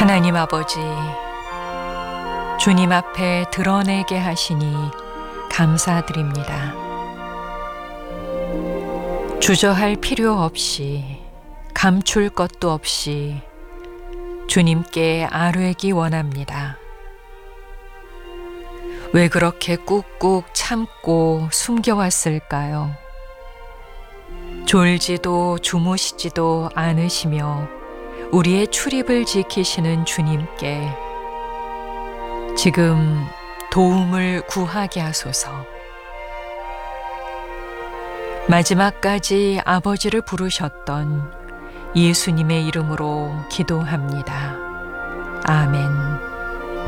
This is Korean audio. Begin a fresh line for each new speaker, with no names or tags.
하나님 아버지, 주님 앞에 드러내게 하시니 감사드립니다. 주저할 필요 없이, 감출 것도 없이 주님께 아뢰기 원합니다. 왜 그렇게 꾹꾹 참고 숨겨왔을까요? 졸지도 주무시지도 않으시며 우리의 출입을 지키시는 주님께 지금 도움을 구하게 하소서. 마지막까지 아버지를 부르셨던 예수님의 이름으로 기도합니다. 아멘.